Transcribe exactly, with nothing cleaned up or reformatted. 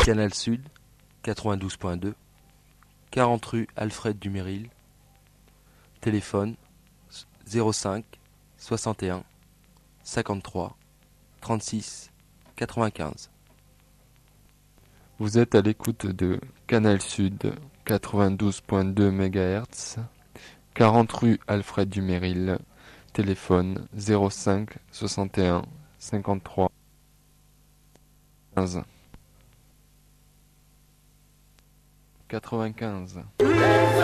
Canal Sud, quatre-vingt-douze point deux, quarante rue Alfred Dumeril, téléphone zéro cinq soixante et un cinquante-trois trente-six quatre-vingt-quinze. Vous êtes à l'écoute de Canal Sud quatre-vingt-douze point deux mégahertz, quarante rue Alfred Dumeril, téléphone zéro cinq soixante et un cinquante-trois quinze. quatre-vingt-quinze.